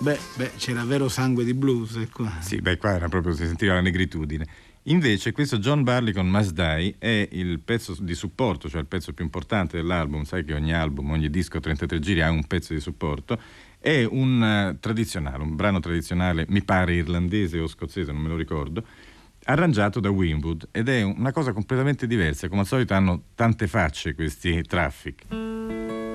Beh, c'era vero sangue di blues qua. Sì, qua era proprio, si sentiva la negritudine. Invece questo John Barley con Must Die è il pezzo di supporto, cioè il pezzo più importante dell'album. Sai che ogni album, ogni disco 33 giri ha un pezzo di supporto. È un tradizionale, un brano tradizionale, mi pare irlandese o scozzese, non me lo ricordo, arrangiato da Winwood, ed è una cosa completamente diversa. Come al solito hanno tante facce questi Traffic.